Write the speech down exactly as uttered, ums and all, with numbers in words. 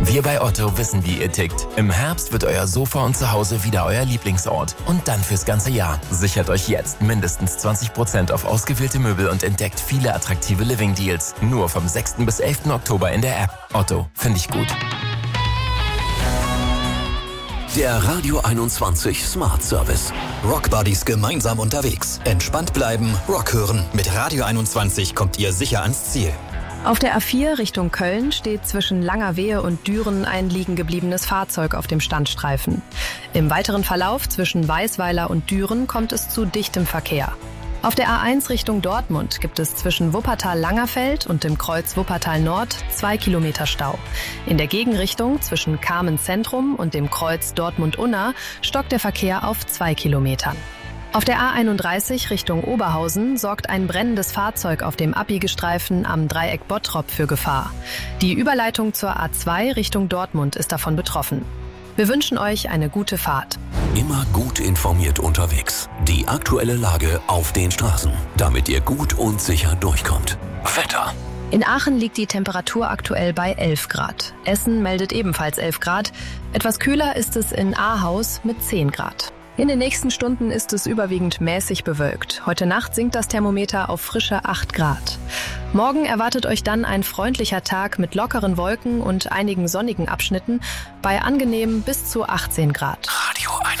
Wir bei Otto wissen, wie ihr tickt. Im Herbst wird euer Sofa und Zuhause wieder euer Lieblingsort. Und dann fürs ganze Jahr. Sichert euch jetzt mindestens zwanzig Prozent auf ausgewählte Möbel und entdeckt viele attraktive Living-Deals. Nur vom sechsten bis elften Oktober in der App. Otto, finde ich gut. Der Radio einundzwanzig Smart Service. Rock Buddies gemeinsam unterwegs. Entspannt bleiben, Rock hören. Mit Radio einundzwanzig kommt ihr sicher ans Ziel. Auf der A vier Richtung Köln steht zwischen Langerwehe und Düren ein liegen gebliebenes Fahrzeug auf dem Standstreifen. Im weiteren Verlauf zwischen Weisweiler und Düren kommt es zu dichtem Verkehr. Auf der A eins Richtung Dortmund gibt es zwischen Wuppertal-Langerfeld und dem Kreuz Wuppertal-Nord zwei Kilometer Stau. In der Gegenrichtung zwischen Kamen-Zentrum und dem Kreuz Dortmund-Unna stockt der Verkehr auf zwei Kilometern. Auf der A einunddreißig Richtung Oberhausen sorgt ein brennendes Fahrzeug auf dem Abbiegestreifen am Dreieck Bottrop für Gefahr. Die Überleitung zur A zwei Richtung Dortmund ist davon betroffen. Wir wünschen euch eine gute Fahrt. Immer gut informiert unterwegs. Die aktuelle Lage auf den Straßen, damit ihr gut und sicher durchkommt. Wetter. In Aachen liegt die Temperatur aktuell bei elf Grad. Essen meldet ebenfalls elf Grad. Etwas kühler ist es in Ahaus mit zehn Grad. In den nächsten Stunden ist es überwiegend mäßig bewölkt. Heute Nacht sinkt das Thermometer auf frische acht Grad. Morgen erwartet euch dann ein freundlicher Tag mit lockeren Wolken und einigen sonnigen Abschnitten bei angenehmen bis zu achtzehn Grad. Radio